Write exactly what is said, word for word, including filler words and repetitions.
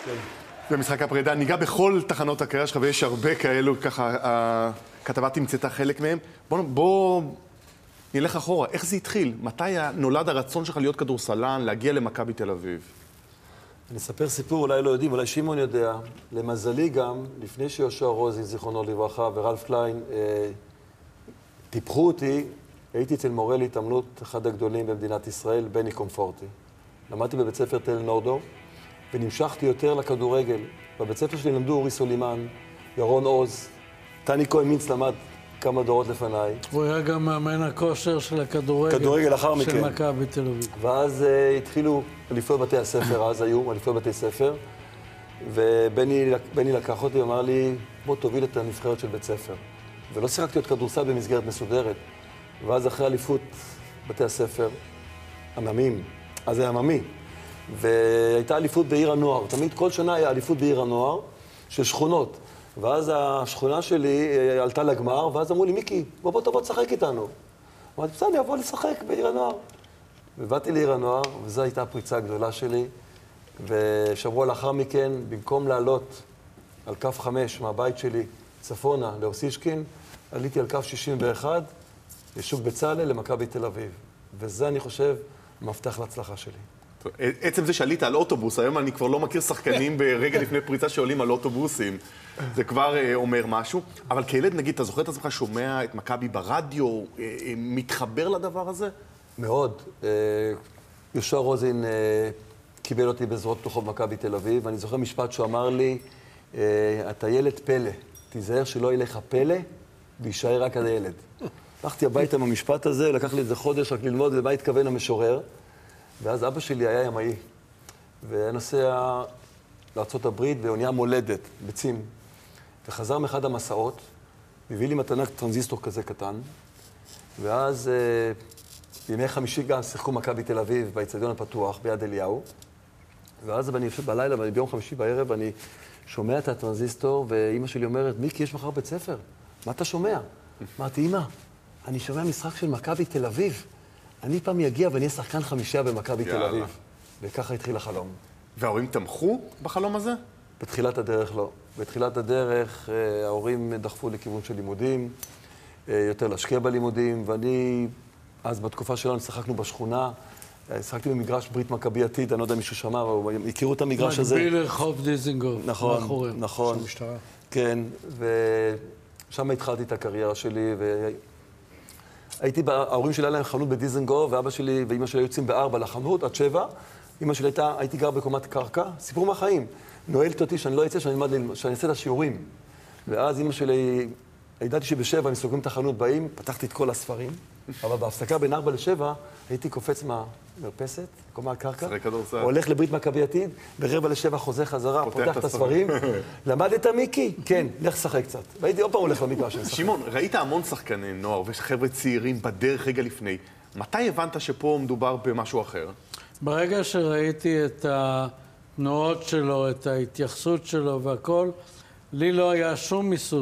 כן. במשחק הפרידה, ניגע בכל תחנות הקריירה שלך, ויש הרבה כאלו, ככה, הכתבה תמצאתה חלק מהם. בוא, בוא נלך אחורה, איך זה התחיל? מתי נולד הרצון שלך להיות כדורסלן, להגיע למכבי תל אביב? אני אספר סיפור, אולי לא יודעים, אולי שמעון יודע. למזלי גם, לפני שיהושע רוזי, זיכרונו לברכה, ורלף קליין אה, טיפחו אותי, הייתי אצל מורה להתאמנות, אחד הגדולים במדינת ישראל, בני קומפורטי. למדתי בבית ספר תל נורדו, ונמשכתי יותר לכדורגל. בבית ספר שלי למדו אורי סולימן, ירון עוז, טני כהן מינץ למד כמה דורות לפניי. הוא היה גם מאמן הכושר של הכדורגל. כדורגל לאחר מכן. של מכבי תל אביב. ואז uh, התחילו אליפויות בתי הספר, אז היו אליפויות בתי ספר, ובני לקח אותי ואמר לי, בוא תוביל את הנבחרת של בית ספר. ולא שיחקתי עוד כדורסל במסגרת מסודרת. ואז אחרי אליפות בתי הספר, עממים, אז זה עממי. והייתה אליפות בעיר הנוער. תמיד כל שנה היה אליפות בעיר הנוער של שכונות. ואז השכונה שלי עלתה לגמר, ואז אמרו לי, מיקי, בוא בוא תבוא תשחק איתנו. אמרתי, בסדר, אני אבוא לשחק בעיר הנוער. ובאתי לעיר הנוער, וזו הייתה הפריצה הגדולה שלי. ושבוע לאחר מכן, במקום לעלות על קו חמש מהבית שלי צפונה לאוסישקין, עליתי על קו שישים ואחת, לשוק בצלאל, למכבי תל אביב. וזה, אני חושב, מפתח להצלחה שלי. עצם זה שעלית על אוטובוס, היום אני כבר לא מכיר שחקנים ברגע לפני פריצה שעולים על אוטובוסים. זה כבר אומר משהו. אבל כילד, נגיד, אתה זוכר את עצמך שומע את מכבי ברדיו, מתחבר לדבר הזה? מאוד. יהושע רוזין קיבל אותי בזרועות פתוחות במכבי תל אביב, ואני זוכר משפט שהוא אמר לי, אתה ילד פלא, תיזהר שלא ילך פלא, ויישאר רק עד הילד. הלכתי הביתה עם המשפט הזה, לקח לי איזה חודש רק ללמוד למה התכוון המשורר, ואז אבא שלי היה ימאי, והיה נוסע לארצות הברית באונייה מולדת, בצים, וחזר מאחד המסעות, והביא לי מתנה טרנזיסטור כזה קטן, ואז בימי חמישי גם שיחקו מכבי תל אביב באצטדיון הפתוח ביד אליהו, ואז אני יושב בלילה, ביום חמישי בערב, אני שומע את הטרנזיסטור, ואימא שלי אומרת, מיקי, יש מחר בית ספר, מה אתה שומע? אמרתי, אמא, אני שומע משחק של מכבי תל אביב, אני פעם יגיע ואני אהיה שחקן חמישייה במכבי תל אביב. וככה התחיל החלום. וההורים תמכו בחלום הזה? בתחילת הדרך לא. בתחילת הדרך ההורים דחפו לכיוון של לימודים, יותר להשקיע בלימודים, ואני, אז בתקופה שלנו שחקנו בשכונה, שחקתי במגרש ברית מכבי עתיד, אני לא יודע אם מישהו שמע, אבל הכירו את המגרש הזה. מקביל לרחוב דיזנגוף. נכון, נכון. של המשטרה. כן, ושם התחלתי את הקריירה שלי, ו... הייתי, ההורים שלי היה להם חנות בדיזנגוף, ואבא שלי ואמא שלי יוצאים בארבע לחנות, עד שבע. אמא שלי הייתה, הייתי גר בקומת קרקע, סיפור מהחיים. נועלת אותי שאני לא אצא, שאני אלמד, שאני אעשה את השיעורים. ואז אמא שלי, ידעתי שבשבע הם סוגרים את החנות, באים, פתחתי את כל הספרים, אבל בהפסקה בין ארבע לשבע, הייתי קופץ מהמרפסת, קומת קרקע, הולך לברית מכבי עתיד, ברבע לשבע חוזר חזרה, פותח את הספרים. למדת מיקי? כן, לך שחק קצת. והייתי עוד פעם הולך למגרש לשחק. שמעון, ראית המון שחקני נוער וחבר'ה צעירים בדרך רגע לפני. מתי הבנת שפה מדובר במשהו אחר? ברגע שראיתי את התנועות שלו, את ההתייחסות שלו והכל, לי לא היה שום מיסוד.